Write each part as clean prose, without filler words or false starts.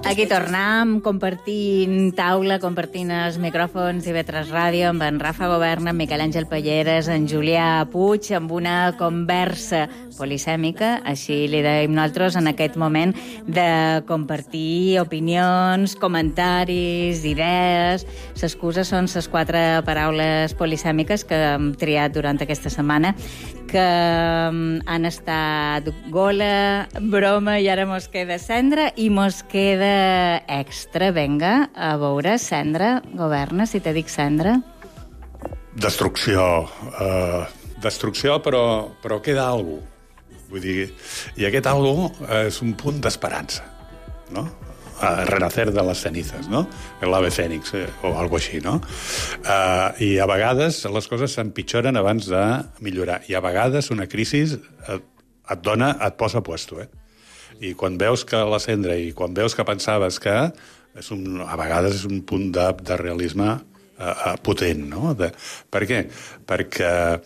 Aquí tornem, compartint taula, compartint els micròfons i Vetres Ràdio amb en Rafa Governa, en Miquel Àngel Palleres, en Julià Puig, amb una conversa polisèmica, així li deim nosaltres, en aquest moment de compartir opinions, comentaris, idees. L'excusa són les 4 paraules polisèmiques que hem triat durant aquesta setmana, que han estat gola, broma, i ara mos queda cendra i mos queda extra. Vinga, a veure, cendra, Governa, si te dic cendra. Destrucció. Destrucció, però queda alguna cosa. Vull dir, i aquest alguna cosa és un punt d'esperança, no? Renacer de les cenizes, no? L'ave fènix, o alguna així, no? I a vegades les coses s'empitjoren abans de millorar. I a vegades una crisi et posa a puesto, I quan veus que la cendra i quan veus que pensaves que a vegades és un punt de realisme potent, no? Per què? Perquè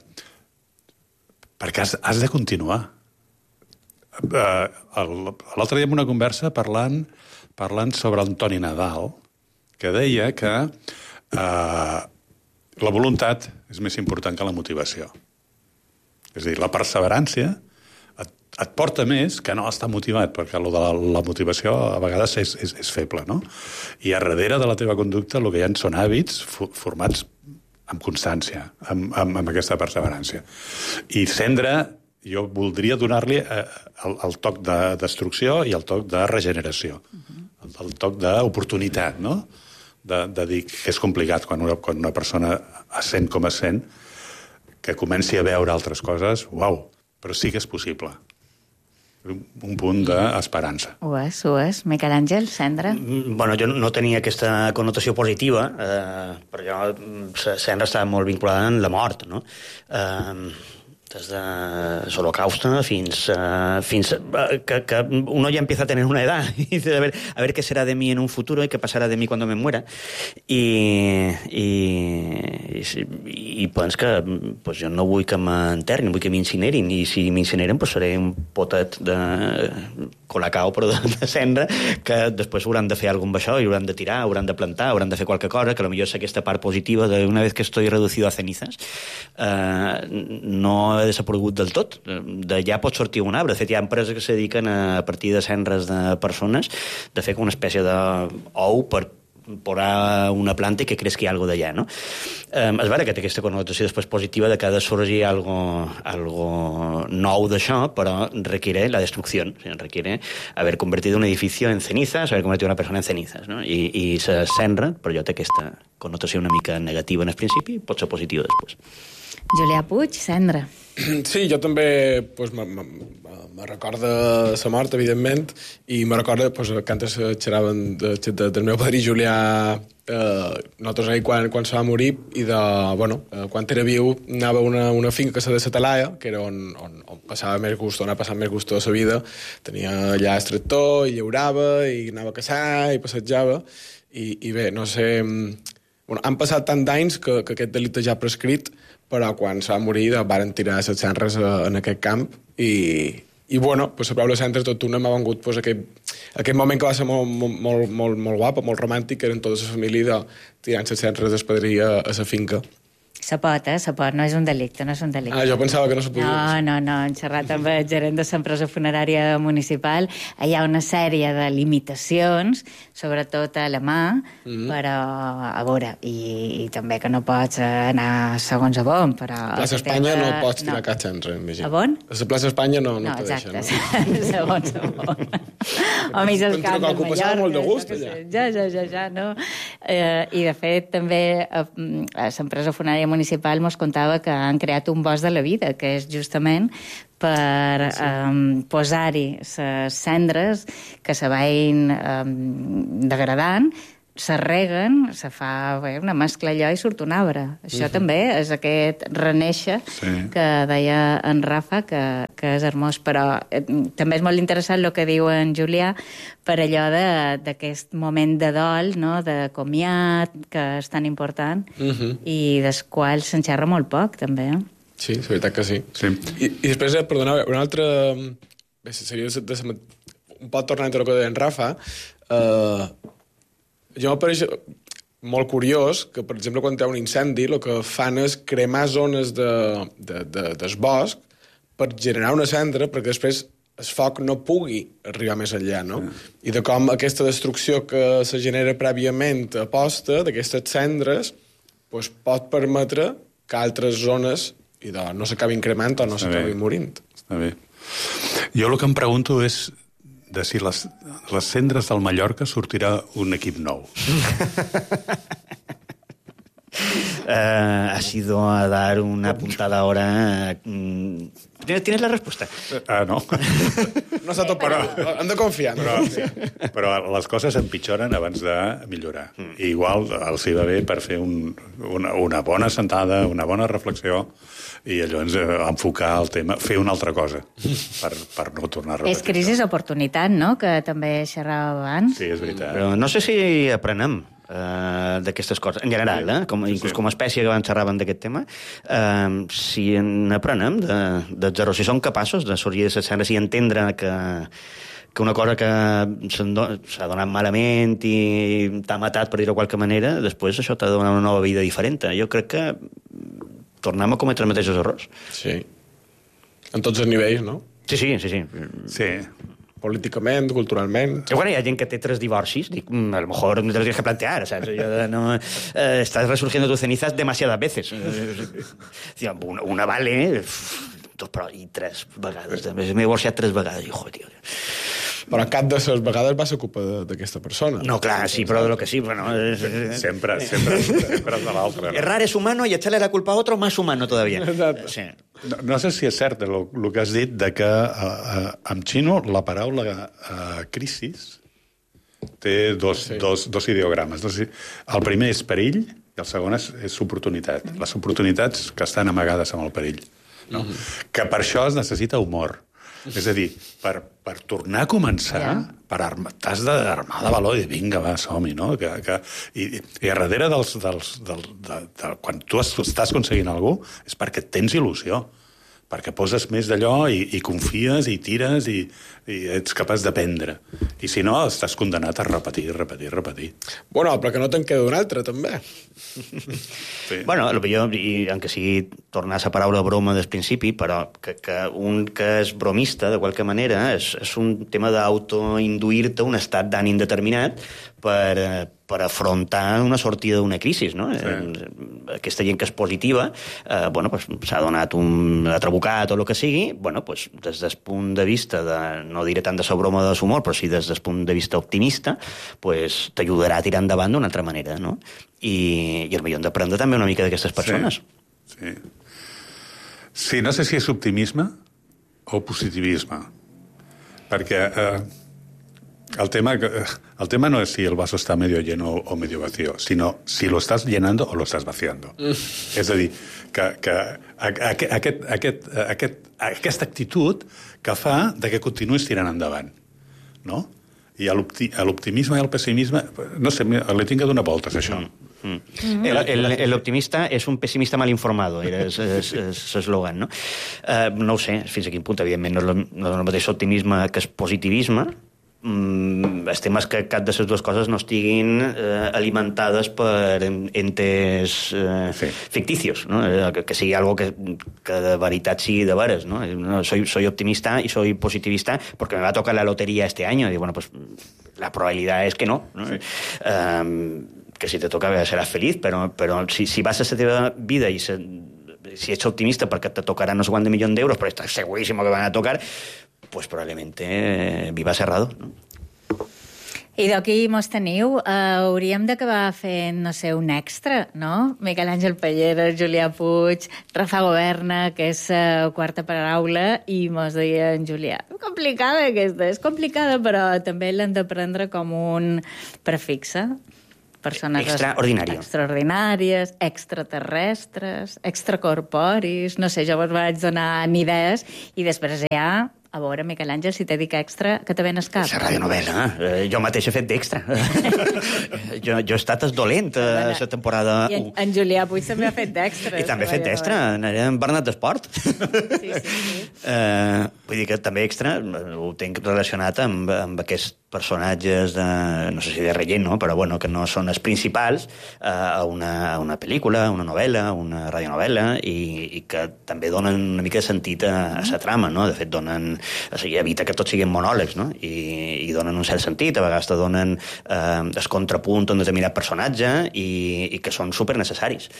has de continuar. L'altre dia en una conversa parlant sobre Antoni Nadal, que deia que la voluntat és més important que la motivació. És a dir, la perseverància et porta més que no estar motivat, perquè de la motivació a vegades és feble, no? I a darrere de la teva conducta el que hi ha són hàbits formats amb constància, amb aquesta perseverància. I cendra, jo voldria donar-li el toc de destrucció i el toc de regeneració, el toc d'oportunitat, no? De dir que és complicat quan una persona es sent com es sent, que comenci a veure altres coses, uau, però sí que és possible. Un punt d'esperança. Ho és. Miquel Àngel, cendra? Bueno, jo no tenia aquesta connotació positiva, perquè cendra estava molt vinculada amb la mort, no? Des de l'Holocausto fins que uno ya empieza a tener una edad y dice, a ver qué será de mí en un futuro y qué pasará de mí cuando me muera. I pens que pues, jo no vull que m'enterrin, vull que m'incinerin, i si m'incinerin pues, seré un potet de colacao, però de cendra, que després hauran de fer alguna cosa amb això, i hauran de tirar, hauran de plantar, hauran de fer qualque cosa, que potser és aquesta part positiva de una vez que estoy reducido a cenizas, no he desaparegut del tot. D'allà pot sortir un arbre. De fet, hi ha empreses que se dediquen a partir de cendres de persones de fer com una espècie d'ou per posar una planta i que creixi alguna cosa d'allà, no? És vera que té aquesta connotació després positiva de que ha de sorgir algo nou d'això, però requiere la destrucció, requiere haver convertit un edifici en cenizas, haver convertit una persona en cenizas, no? I la cendra, però jo té aquesta connotació una mica negativa en el principi, pot ser positiva després. Julià Puig, cendra. Sí, jo també me recorda la mort, evidentment, i me recorda que antes xerraven del meu padrí Julià, nosaltres ahir quan se va morir, i quan era viu anava a una finca que se de la Talaia, que era on passava més gust, on ha passat més gust tota la vida. Tenia allà el tractor, i llaurava, i anava a caçar, i passejava, i bé, no sé... Han passat tant d'anys que aquest delicte ja ha prescrit, però quan se va morir varen tirar les cendres en aquest camp i la paraula cendres tot una m'ha vengut aquest moment que va ser molt guapa, molt romàntic, que eren tota la família tirant les cendres del padrí a la finca. Se pot, no és un delicte, no és un delicte. Jo pensava que no se podia. No, hem xerrat amb el gerent de l'empresa funerària municipal. Hi ha una sèrie de limitacions, sobretot a la mà, però a veure, i també que no pots anar segons a bon, però... A plaça Espanya no pots tirar cap cendra, imagina. A bon? A la plaça Espanya no te deixen. No, exacte, segons a bon. Home, i el camp de Mallorca... molt de gust, allà. Ja, no? I, de fet, també a l'empresa funerària municipal mos contava que han creat un bosc de la vida, que és justament per posar-hi les cendres que se vagin degradant, se reguen, se fa una mescla allò i surt un arbre. Això també és aquest renéixer que deia en Rafa, que és hermós, però també és molt interessant el que diu en Julià per allò d'aquest moment de dol, no? De comiat, que és tan important, i dels quals se'n xerra molt poc, també. Sí, és veritat que sí. I després, perdoneu, una altra... Seria un pot tornar entre el que deia en Rafa, jo m'apareix molt curiós que, per exemple, quan hi ha un incendi, el que fan és cremar zones del bosc per generar una cendra perquè després el foc no pugui arribar més enllà, no? I de com aquesta destrucció que se genera prèviament a posta d'aquestes cendres pues, pot permetre que altres zones no s'acabin cremant o no s'acabin morint. Està bé. Jo el que em pregunto és de si les cendres del Mallorca sortirà un equip nou. Ha sido a dar una puntada ahora. ¿Tienes la respuesta? No. No està tot parat. Hem de confiar. Però les coses empitjoren abans de millorar. I igual els hi va bé per fer una bona sentada, una bona reflexió i llavors enfocar el tema, fer una altra cosa per no tornar a repetir. És crisi oportunitat, no?, que també xerrava abans. Sí, és veritat. Però no sé si aprenem d'aquestes coses, en general, inclús com a espècie que abans xerraven d'aquest tema, si n'aprenem dels errors, si som capaços de sorgir de les cendres i entendre que una cosa que s'ha donat malament i t'ha matat, per dir-ho de qualque manera, després això t'ha donat una nova vida diferent. Jo crec que tornem a cometre els mateixos errors. Sí. En tots els nivells, no? Sí. Sí. Políticament, culturalment... Bueno, hi ha gent que té 3 divorcis, dic, a lo mejor no te lo tienes que plantear, ¿sabes? Estás resurgiendo tus cenizas demasiadas veces. Una vale, però i 3 vegades. M'he divorciat 3 vegades. I, joder, tio. Però cap de les vegades va ser culpa d'aquesta persona. No, clar, sí, però de lo que sí, bueno... Sempre és de l'altre. Errar es humano y echarle la culpa a otro más humano todavía. Exacte. Sí. No sé si és cert el que has dit de que en xino la paraula crisis té dos ideogrames. El primer és perill i el segon és oportunitat. Les oportunitats que estan amagades amb el perill. No? Que per això es necessita humor. És a dir, per tornar a començar, t'has d'armar de valor i dir, vinga, va, som-hi, no? I a darrere quan tu estàs aconseguint alguna cosa és perquè tens il·lusió, perquè poses més d'allò i confies i tires i ets capaç d'aprendre. I si no, estàs condenat a repetir. Bueno, però que no te'n queda un altre, també. Sí. Bueno, aunque sigui tornar a la paraula broma del principi, però que un que és bromista, de qualque manera, és un tema d'autoinduir-te un estat d'ànim determinat per afrontar una sortida d'una crisi, no? Sí. Aquesta gent que és positiva, s'ha donat un trabucat o el que sigui, des del punt de vista no diré tant de la broma de l'humor, però sí des del punt de vista optimista, t'ajudarà a tirar endavant d'una altra manera, no? I potser hem d'aprendre també una mica d'aquestes persones. Sí, no sé si és optimisme o positivisme, perquè el tema no es si el vaso está medio lleno o medio vacío, sino si lo estás llenando o lo estás vaciando. És a dir, que aquesta actitud que fa de que continuïs tirant endavant, no? I l'optimisme i el pessimisme, no sé, li tinc que donar voltes, això. El optimista és un pessimista mal informado, era l'eslògan, no? No ho sé, fins a quin punt, evidentment, no és el mateix optimisme que és positivisme. El tema és que cap de les dues coses no estiguin alimentades per entes ficticios, no? Que sigui algo que de veritat sigui de veres, ¿no? Soy optimista y soy positivista porque me va a tocar la lotería este año. Y bueno, pues la probabilidad es que no, ¿no? Sí. Que si te toca seràs feliz, però si vas a la teva vida i si ets optimista perquè te tocarà no sé quant de milions d'euros, però estàs seguríssim que van a tocar, pues probablemente viva cerrado, no? I d'aquí mos teniu, hauríem d'acabar fent, no sé, un extra, no? Miquel Àngel Pelleres, Julià Puig, Rafa Governa, que és quarta paraula, i mos deia en Julià, complicada aquesta, és complicada, però també l'hem de prendre com un prefixe. Persones extraordinàries, extraterrestres, extracorporis, no sé, jo vos vaig donar idees i després hi ha A veure, Miquel Àngel, si t'he dit extra, que te venes cap. La radionovel·la. Jo mateix he fet d'extra. jo he estat dolent a la temporada I 1. en Julià Puig també ha fet d'extra. I també he fet d'extra. Anaré en Bernat d'Esport. Sí. Vull dir que també extra ho tenc relacionat amb aquests personatges de, no sé si de relleno, no? Però bueno, que no són els principals a una pel·lícula, una novel·la, una radionovel·la, i que també donen una mica de sentit a la trama, no? De fet, o sigui, evita que tots siguin monòlegs, no? I donen un cert sentit, a vegades te donen el contrapunt a un determinat personatge i que són supernecessaris.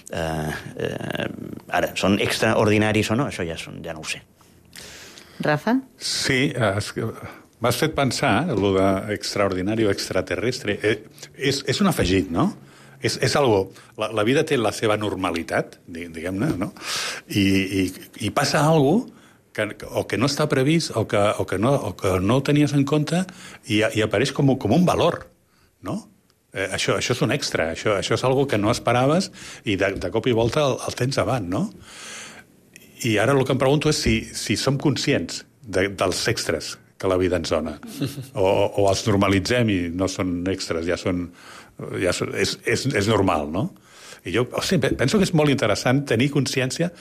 Ara, són extraordinaris o no? Això ja no ho sé. Rafa? Sí, m'has fet pensar, allò d'extraordinari o extraterrestre. És un afegit, no? És algo... La vida té la seva normalitat, diguem-ne, no? I passa algo que no està previst o que no ho tenies en compte i apareix com un valor, no? Això és un extra, això és algo que no esperaves i de cop i volta el tens avant, no? I ara el que em pregunto és si som conscients dels extras que la vida ens dona. O els normalitzem i no són extras, és normal, no? I jo penso que és molt interessant tenir consciència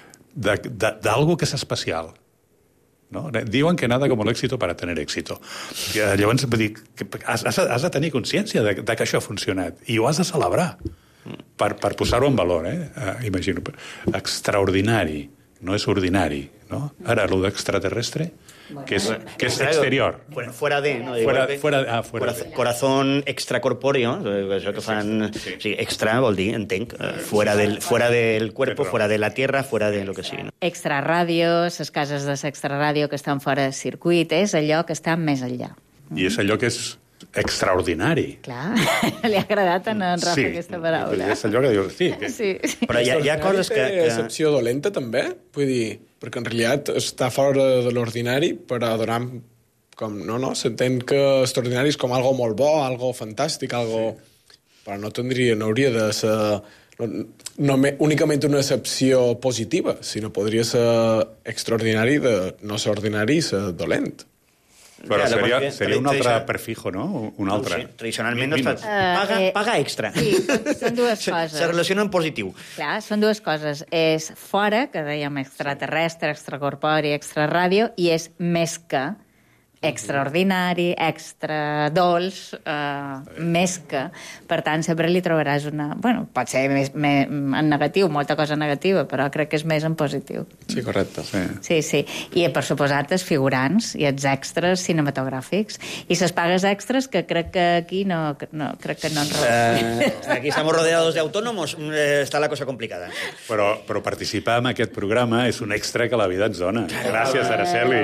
d'algo que és especial. ¿No? Diuen que nada como el éxito para tener éxito. Llavors, has de tenir consciència de que això ha funcionat i ho has de celebrar per posar-ho en valor, imagino. Extraordinari, no és ordinari, no? Ara, lo d'extraterrestre, que és exterior. Fuera de, no? Fuera Corazón extracorpóreo, això que fan... Sí. Sí, extra vol dir, entenc, fuera del cuerpo, fuera de la tierra, fuera de lo que sigui. No? Extraràdio, les cases de l'extraràdio que estan fora de circuit, és allò que està més enllà. I és allò que és extraordinari. Clar, li ha agradat a en Rafa aquesta paraula. És allò que dius, sí. Sí. Però hi ha coses que... Excepció dolenta, també? Vull dir, perquè en realitat està fora de l'ordinari, però donar com... No, s'entén que extraordinari és com algo molt bo, algo fantàstic, algo... Sí. Però no hauria de ser... No únicament una excepció positiva, sinó podria ser extraordinari de no ser ordinari i ser dolent. Però seria un altre prefijo, no? Un altre. No sé, tradicionalment no es fa... Paga extra. Sí, són dues coses. Se relaciona en positiu. Clar, són dues coses. És fora, que dèiem extraterrestre, extracorpori, extraràdio, i és més que extraordinari, extra dolç, més que. Per tant, sempre li trobaràs una... Bueno, pot ser més en negatiu, molta cosa negativa, però crec que és més en positiu. Sí, correcte. Sí. I, per suposat, els figurants i els extras cinematogràfics. I les pagues extras, que crec que aquí crec que no ens aquí estamos rodeados de autónomos, està la cosa complicada. Però participar en aquest programa és un extra que la vida ens dona. Gràcies, Araceli.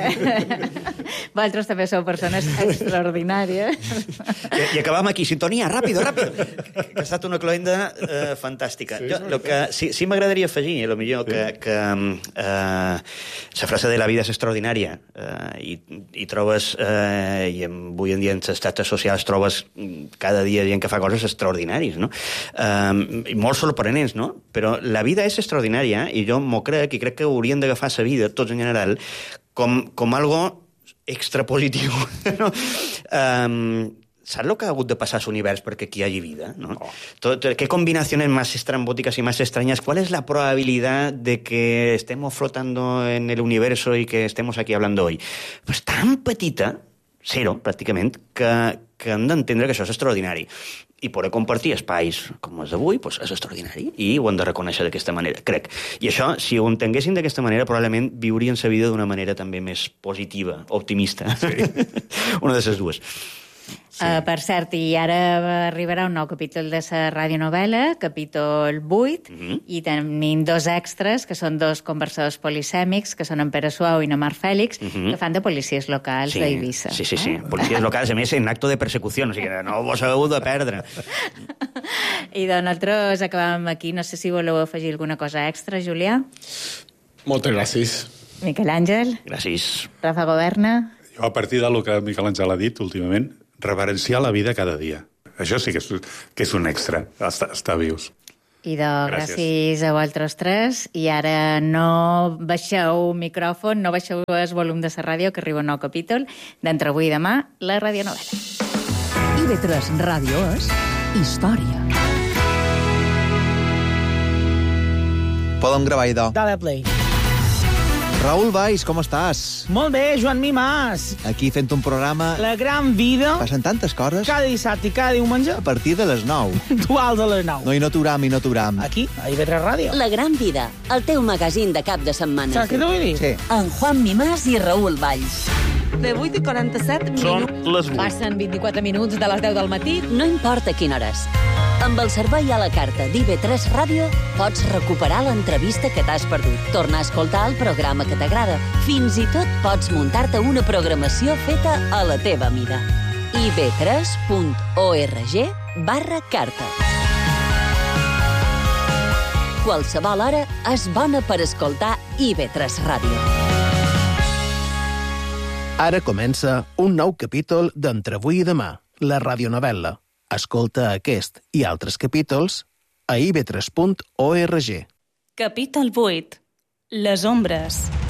Vosaltres també sou persones extraordinàries. I acabam aquí. Sintonia, ràpid. Que ha estat una cloenda fantàstica. Jo, que sí m'agradaria afegir, potser que la frase de la vida és extraordinària i trobes, i avui en dia en les xarxes socials trobes cada dia gent que fa coses extraordinàries, no? I molt sorprenents, no? Però la vida és extraordinària i jo m'ho crec, i crec que hauríem d'agafar la vida, tots en general, com algo extrapositiu, no? ¿Sabes lo que ha hagut de pasar a su universo porque aquí hay vida? ¿No? ¿Qué combinaciones más estrambóticas y más extrañas? ¿Cuál es la probabilidad de que estemos flotando en el universo y que estemos aquí hablando hoy? Pues tan petita, cero, pràcticament, que hem d'entendre que això és extraordinari. I poder compartir espais com els d'avui és extraordinari i ho hem de reconèixer d'aquesta manera, crec. I això, si ho entenguessin d'aquesta manera, probablement viurien la vida d'una manera també més positiva, optimista. Sí. Una de les dues. Sí. Per cert, i ara arribarà un nou capítol de la radionovel·la, capítol 8, i tenim dos extras, que són dos conversadors polisèmics, que són en Pere Suau i na Mar Fèlix, que fan de policies locals d'Eivissa. Sí. Policies locals, a més, en acto de persecució, o sigui que no vos heu de perdre. I doncs nosaltres acabem aquí. No sé si voleu afegir alguna cosa extra, Julià? Moltes gràcies. Miquel Àngel? Gràcies. Rafa Governa? Jo, a partir del que Miquel Àngel ha dit últimament, reverenciar la vida cada dia. Això sí que és un extra, estar vius. Gràcies a vosaltres tres. I ara no baixeu micròfon, no baixeu el volum de la ràdio, que arriba un nou capítol d'Entre avui i demà, la radionovel·la. IB3 Ràdio és història. Podem gravar, idò. Dale play. Raül Valls, com estàs? Molt bé, Joan Mimàs. Aquí fent un programa... La gran vida. Passen tantes coses. Cada dissabte i cada diumenge. A partir de les 9. Duals a les 9. No, i no t'uram. Aquí, a IB3 Ràdio. La gran vida, el teu magazín de cap de setmana. Saps què t'ho vull dir? Sí. En Juan Mimàs i Raül Valls. De 8 i 47 minuts. Són les 8. Passen 24 minuts de les 10 del matí. No importa quina hores. Amb el servei a la carta d'IB3 Ràdio pots recuperar l'entrevista que t'has perdut, tornar a escoltar el programa que t'agrada. Fins i tot pots muntar-te una programació feta a la teva mida. ib3.org/carta. Qualsevol hora és bona per escoltar IB3 Ràdio. Ara comença un nou capítol d'Entre avui i demà, la radionovel·la. Escolta aquest i altres capítols a ib3.org. Capítol 8. Les ombres.